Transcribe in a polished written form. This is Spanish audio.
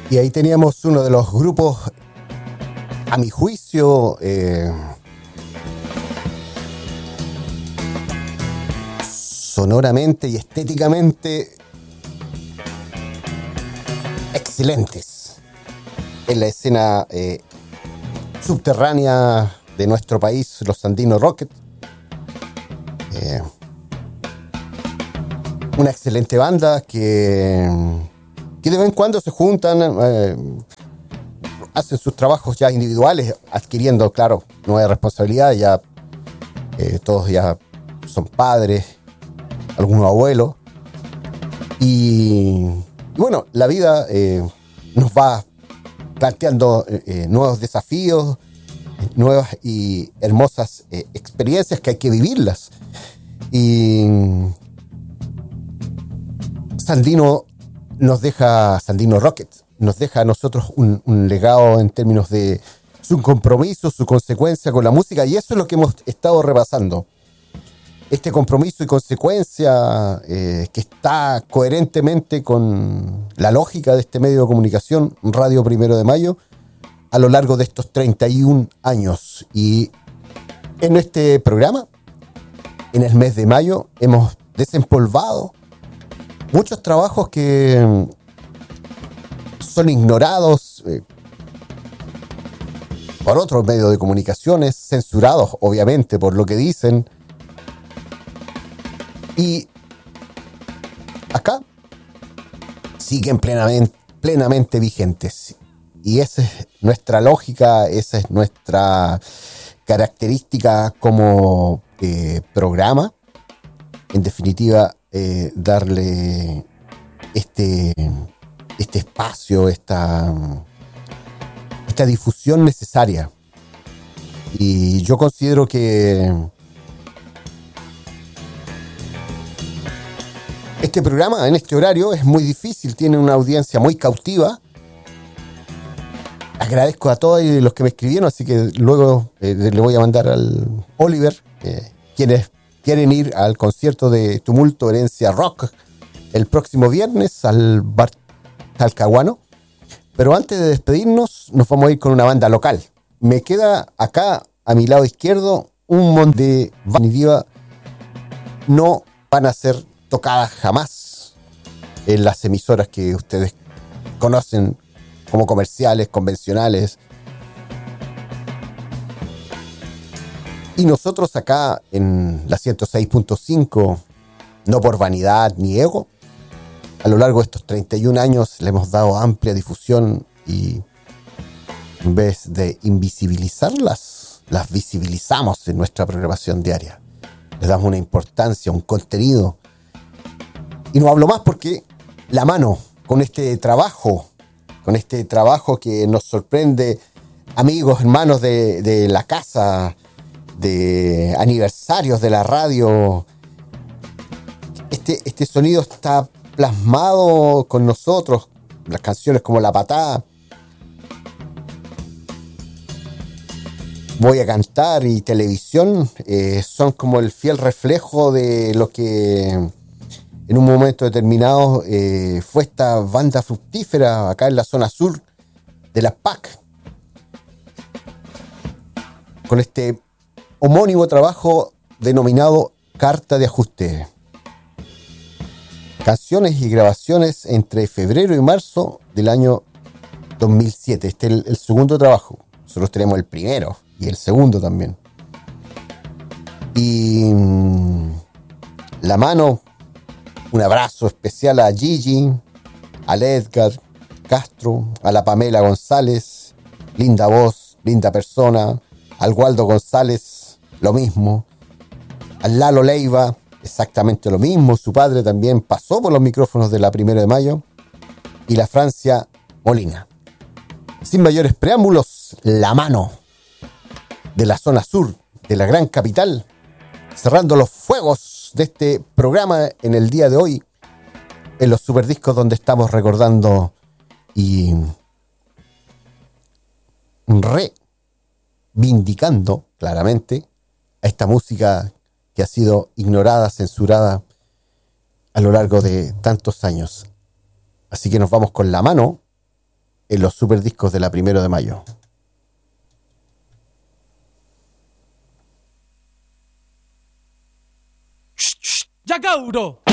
Y ahí teníamos uno de los grupos, a mi juicio, sonoramente y estéticamente excelentes en la escena subterránea de nuestro país, los Sandino Rocket. Una excelente banda que de vez en cuando se juntan, hacen sus trabajos ya individuales, adquiriendo, claro, nuevas responsabilidades. Ya todos ya son padres, algunos abuelos. Y bueno, la vida nos va planteando nuevos desafíos, nuevas y hermosas experiencias que hay que vivirlas. Y Sandino Rocket nos deja a nosotros un legado en términos de su compromiso, su consecuencia con la música, y eso es lo que hemos estado repasando. Este compromiso y consecuencia que está coherentemente con la lógica de este medio de comunicación, Radio Primero de Mayo, a lo largo de estos 31 años. Y en este programa, en el mes de mayo, hemos desempolvado muchos trabajos que son ignorados por otros medios de comunicaciones, censurados obviamente por lo que dicen. Y acá siguen plenamente vigentes. Y esa es nuestra lógica, esa es nuestra característica como programa. En definitiva, darle este espacio, esta difusión necesaria. Y yo considero que este programa en este horario es muy difícil, tiene una audiencia muy cautiva. Agradezco a todos los que me escribieron, así que luego le voy a mandar al Oliver, quienes quieren ir al concierto de Tumulto Herencia Rock el próximo viernes al Bar Talcahuano. Pero antes de despedirnos, nos vamos a ir con una banda local. Me queda acá, a mi lado izquierdo, un montón de bandas no van a ser tocadas jamás en las emisoras que ustedes conocen como comerciales, convencionales. Y nosotros acá en la 106.5, no por vanidad ni ego, a lo largo de estos 31 años le hemos dado amplia difusión y en vez de invisibilizarlas, las visibilizamos en nuestra programación diaria. Les damos una importancia, un contenido. Y no hablo más porque la mano con este trabajo que nos sorprende, amigos, hermanos de la casa, de aniversarios de la radio, este sonido está plasmado con nosotros. Las canciones como La Patada, Voy a Cantar y Televisión son como el fiel reflejo de lo que en un momento determinado fue esta banda fructífera acá en la zona sur de la PAC, con este homónimo trabajo denominado Carta de Ajuste. Canciones y grabaciones entre febrero y marzo del año 2007. Este es el segundo trabajo. Nosotros tenemos el primero y el segundo también. Y la mano, un abrazo especial a Gigi, al Edgar Castro, a la Pamela González, linda voz, linda persona, al Waldo González, lo mismo, al Lalo Leiva, exactamente lo mismo, su padre también pasó por los micrófonos de la 1 de mayo, y la Francia Molina. Sin mayores preámbulos, la mano de la zona sur de la gran capital, cerrando los fuegos de este programa en el día de hoy, en los superdiscos donde estamos recordando y reivindicando claramente a esta música que ha sido ignorada, censurada a lo largo de tantos años. Así que nos vamos con la mano en los super discos de la 1 de mayo. ¡Ya, cabro!